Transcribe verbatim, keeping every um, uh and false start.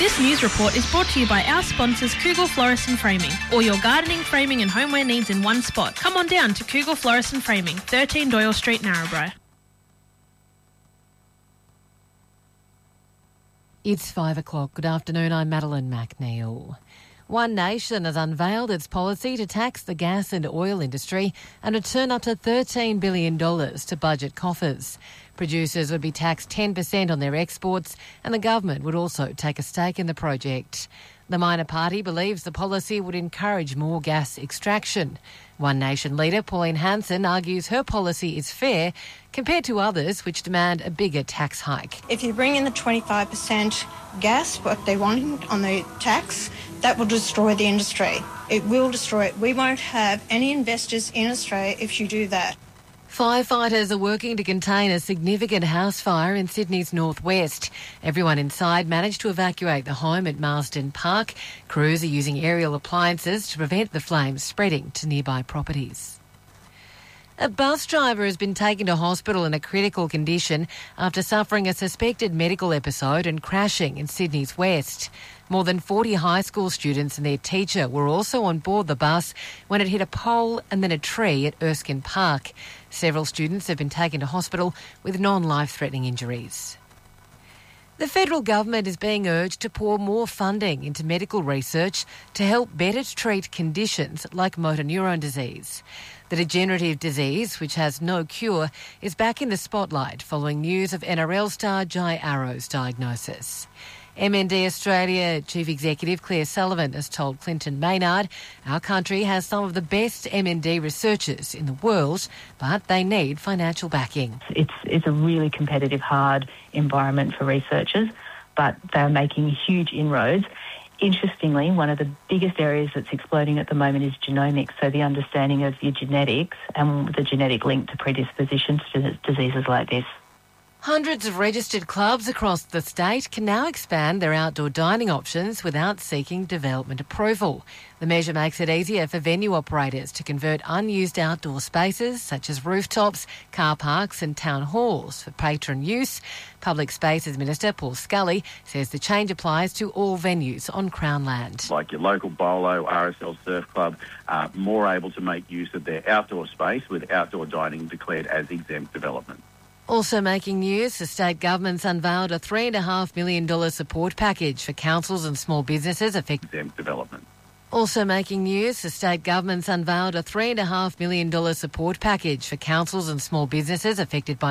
This news report is brought to you by our sponsors Kugel Florist and Framing. All your gardening, framing and homeware needs in one spot. Come on down to Kugel Florist and Framing, thirteen Doyle Street, Narrabri. It's five o'clock. Good afternoon, I'm Madeline McNeil. One Nation has unveiled its policy to tax the gas and oil industry and return up to thirteen billion dollars to budget coffers. Producers would be taxed ten percent on their exports and the government would also take a stake in the project. The minor party believes the policy would encourage more gas extraction. One Nation leader Pauline Hanson argues her policy is fair compared to others which demand a bigger tax hike. If you bring in the twenty-five percent gas, what they want on the tax, that will destroy the industry. It will destroy it. We won't have any investors in Australia if you do that. Firefighters are working to contain a significant house fire in Sydney's northwest. Everyone inside managed to evacuate the home at Marsden Park. Crews are using aerial appliances to prevent the flames spreading to nearby properties. A bus driver has been taken to hospital in a critical condition after suffering a suspected medical episode and crashing in Sydney's west. More than forty high school students and their teacher were also on board the bus when it hit a pole and then a tree at Erskine Park. Several students have been taken to hospital with non-life-threatening injuries. The federal government is being urged to pour more funding into medical research to help better treat conditions like motor neuron disease. The degenerative disease, which has no cure, is back in the spotlight following news of N R L star Jai Arrow's diagnosis. M N D Australia Chief Executive Claire Sullivan has told Clinton Maynard our country has some of the best M N D researchers in the world, but they need financial backing. It's, it's a really competitive, hard environment for researchers, but they're making huge inroads. Interestingly, one of the biggest areas that's exploding at the moment is genomics, so the understanding of your genetics and the genetic link to predispositions to diseases like this. Hundreds of registered clubs across the state can now expand their outdoor dining options without seeking development approval. The measure makes it easier for venue operators to convert unused outdoor spaces such as rooftops, car parks and town halls for patron use. Public Spaces Minister Paul Scully says the change applies to all venues on Crown land. Like your local bolo, R S L Surf Club, are more able to make use of their outdoor space with outdoor dining declared as exempt development. Also making news, the state government's unveiled a three point five million dollars support package for councils and small businesses affected. Exempt development. Also making news, the state government's unveiled a three point five million dollars support package for councils and small businesses affected by